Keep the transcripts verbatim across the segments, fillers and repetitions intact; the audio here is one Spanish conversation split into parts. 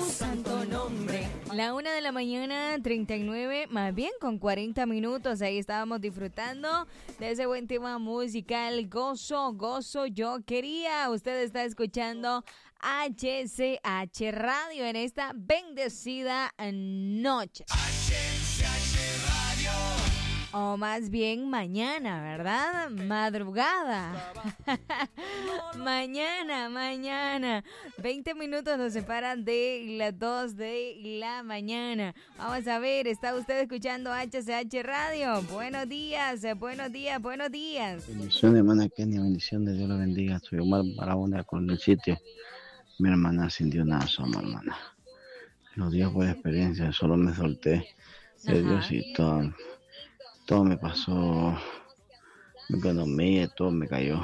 santo nombre. La una de la mañana, treinta y nueve, más bien con cuarenta minutos. Ahí estábamos disfrutando de ese buen tema musical. Gozo, gozo, yo quería. Usted está escuchando H C H Radio en esta bendecida noche. H C H Radio. O más bien mañana, ¿verdad? Madrugada. mañana, mañana. veinte minutos nos separan de las dos de la mañana. Vamos a ver, ¿está usted escuchando H C H Radio? Buenos días, buenos días, buenos días. Bendición, hermana Kenia, bendición de Dios la bendiga. Soy Omar Barahona con el sitio. Mi hermana sintió nada, somos hermana. Los días por experiencia, solo me solté de Dios y todo. Todo me pasó, mi economía, todo me cayó.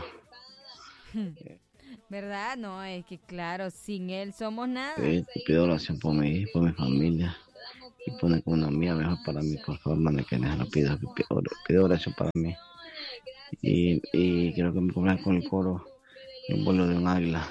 ¿Verdad? No, es que claro, sin él somos nada. Sí, te pido oración por mi hijo, por mi familia y por una economía mejor para mí, por favor, hermana, que les lo pido, pido, pido oración para mí. Y, y quiero que me cubran con el coro, el vuelo de un águila.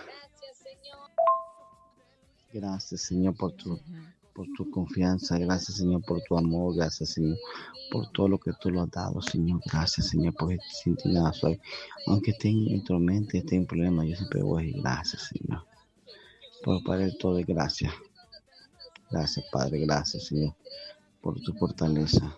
Gracias, Señor, por tu... por tu confianza, gracias Señor por tu amor, gracias Señor por todo lo que tú lo has dado, Señor, gracias Señor porque sin ti nada soy, aunque esté en tormenta, esté en problemas, yo siempre voy a decir gracias Señor, por Padre todo de gracias, gracias Padre, gracias Señor por tu fortaleza.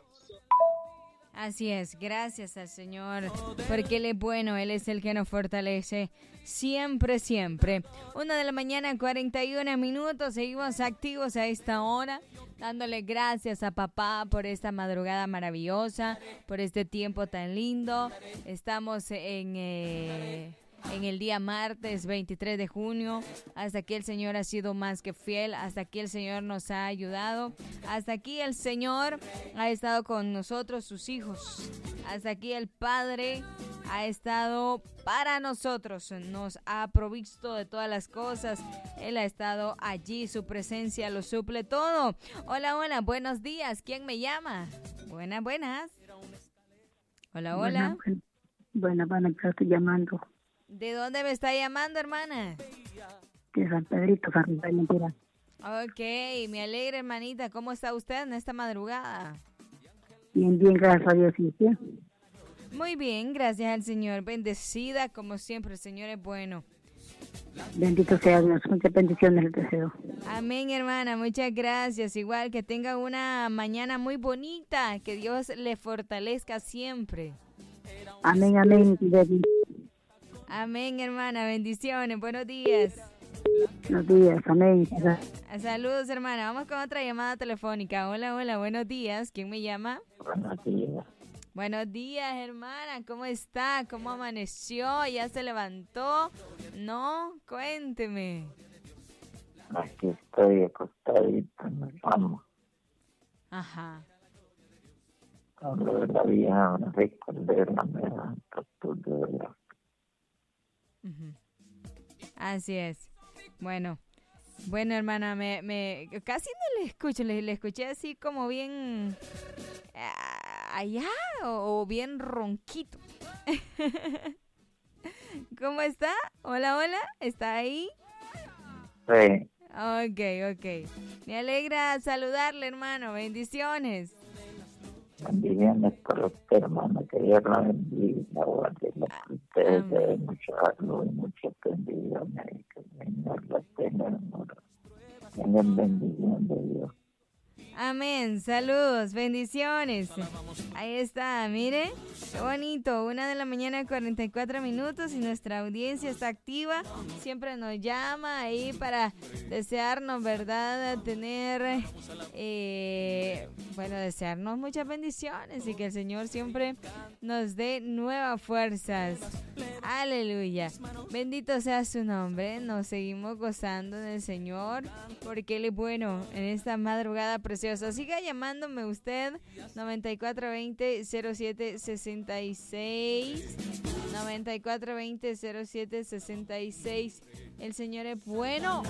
Así es, gracias al Señor, porque Él es bueno, Él es el que nos fortalece siempre, siempre. Una de la mañana, cuarenta y uno minutos, seguimos activos a esta hora, dándole gracias a papá por esta madrugada maravillosa, por este tiempo tan lindo. Estamos en... Eh... En el día martes veintitrés de junio, hasta aquí el Señor ha sido más que fiel, hasta aquí el Señor nos ha ayudado, hasta aquí el Señor ha estado con nosotros, sus hijos, hasta aquí el Padre ha estado para nosotros, nos ha provisto de todas las cosas, Él ha estado allí, su presencia lo suple todo. Hola, hola, buenos días, ¿quién me llama? Buenas, buenas. Hola, hola. Buenas, buenas, yo estoy llamando. ¿De dónde me está llamando, hermana? De San Pedrito, San Pedrito. Ok, me alegra, hermanita. ¿Cómo está usted en esta madrugada? Bien, bien, gracias a Dios. ¿Sí? Muy bien, gracias al Señor. Bendecida, como siempre, el Señor es bueno. Bendito sea Dios. Muchas bendiciones les deseo. Amén, hermana. Muchas gracias. Igual que tenga una mañana muy bonita. Que Dios le fortalezca siempre. Amén, amén. Amén, hermana. Bendiciones. Buenos días. Buenos días. Amén. Saludos, hermana. Vamos con otra llamada telefónica. Hola, hola. Buenos días. ¿Quién me llama? Buenos días. Buenos días, hermana. ¿Cómo está? ¿Cómo amaneció? ¿Ya se levantó? ¿No? Cuénteme. Aquí estoy acostadita en el ramo. Ajá. Hablo de la vieja, una recordé la mera captura de la... Uh-huh. Así es. Bueno, bueno, hermana, me, me casi no le escucho, le, le escuché así como bien uh, allá o, o bien ronquito. ¿Cómo está? Hola, hola, ¿está ahí? Sí. Ok, ok. Me alegra saludarle, hermano. Bendiciones. Bendiciones para usted, hermana, que Dios la bendiga, la guarde, la protege, mucha salud y muchas bendiciones, que el Señor la tenga en honor. Tengan bendición de Dios. Amén, saludos, bendiciones. Ahí está, mire, qué bonito, una de la mañana, cuarenta y cuatro minutos y nuestra audiencia está activa. Siempre nos llama ahí para desearnos, ¿verdad? Tener, eh, bueno, desearnos muchas bendiciones y que el Señor siempre nos dé nuevas fuerzas. Aleluya. Bendito sea su nombre. Nos seguimos gozando del Señor porque Él es bueno en esta madrugada preciosa. Siga llamándome usted noventa y cuatro veinte cero siete sesenta y seis noventa y cuatro veinte cero siete sesenta y seis. El Señor es bueno.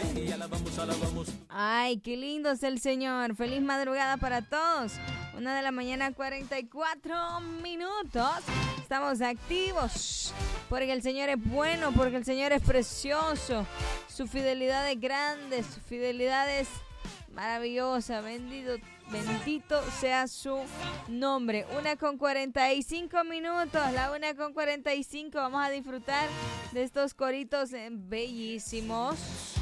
Ay, qué lindo es el Señor. Feliz madrugada para todos. Una de la mañana, cuarenta y cuatro minutos. Estamos activos porque el Señor es bueno, porque el Señor es precioso. Su fidelidad es grande, su fidelidad es maravillosa. Bendito, bendito sea su nombre. Una con cuarenta y cinco minutos, la una con cuarenta y cinco. Vamos a disfrutar de estos coritos bellísimos.